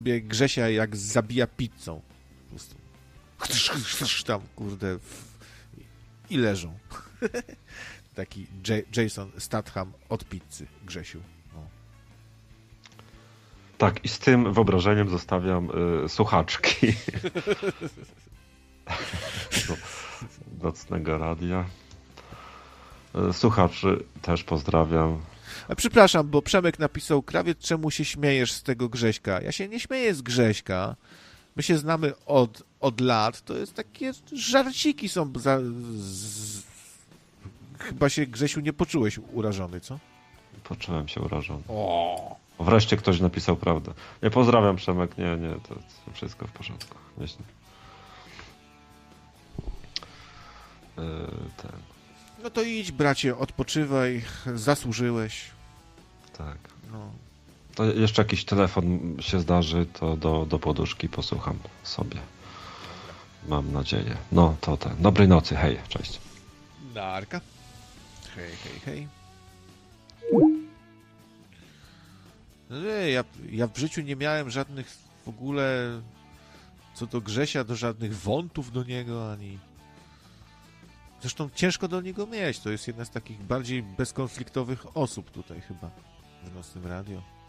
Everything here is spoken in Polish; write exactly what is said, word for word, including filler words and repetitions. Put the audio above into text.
Grzesia jak zabija pizzą. Tam, kurde, i leżą. Taki J- Jason Statham od pizzy, Grzesiu. No. Tak, i z tym wyobrażeniem zostawiam y, słuchaczki do nocnego radia. Y, słuchaczy też pozdrawiam. A przepraszam, bo Przemek napisał, Krawiec, czemu się śmiejesz z tego Grześka? Ja się nie śmieję z Grześka. My się znamy od, od lat. To jest takie żarciki są. Za, z... Chyba się, Grzesiu, nie poczułeś urażony, co? Poczułem się urażony. O. Wreszcie ktoś napisał prawdę. Nie pozdrawiam, Przemek. Nie, nie, to, to wszystko w porządku. Myślę. Yy, ten. No to idź, bracie, odpoczywaj. Zasłużyłeś. Tak. No. To jeszcze jakiś telefon się zdarzy, to do, do poduszki posłucham sobie. Mam nadzieję. No to ten. Dobrej nocy. Hej, cześć. Narka. Hej, hej, hej. Ja, ja w życiu nie miałem żadnych w ogóle co do Grzesia, do żadnych wątów do niego, ani... Zresztą ciężko do niego mieć. To jest jedna z takich bardziej bezkonfliktowych osób tutaj chyba w Nocnym Radio.